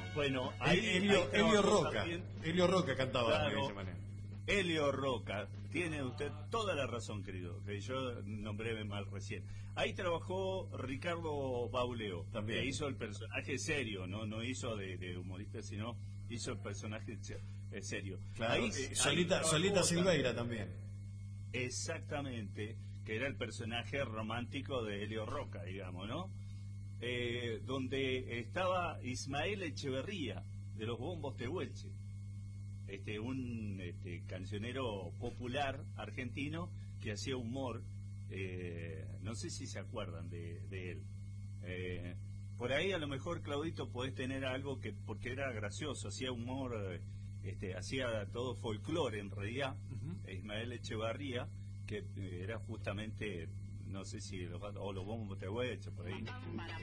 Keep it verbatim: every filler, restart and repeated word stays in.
Bueno, ahí, Elio, ahí Elio Roca. también. Elio Roca cantaba Claro. también de esa manera. Elio Roca, tiene usted toda la razón, querido, que yo nombré mal recién. Ahí trabajó Ricardo Bauleo, También. que hizo el personaje serio, no no hizo de, de humorista, sino hizo el personaje eh, serio. Claro, Ahí, eh, ahí Solita, trabajó Solita Silveira también. también. Exactamente, que era el personaje romántico de Elio Roca, digamos, ¿no? Eh, donde estaba Ismael Echeverría, de los Bombos Tehuelche. Este, un este, cancionero popular argentino que hacía humor, eh, no sé si se acuerdan de, de él. Eh, por ahí a lo mejor, Claudito, podés tener algo que, porque era gracioso, hacía humor, eh, este, hacía todo folclore en realidad. Uh-huh. Ismael Echevarría, que eh, era justamente, no sé si los, o los Bombos Tehuelche, por ahí.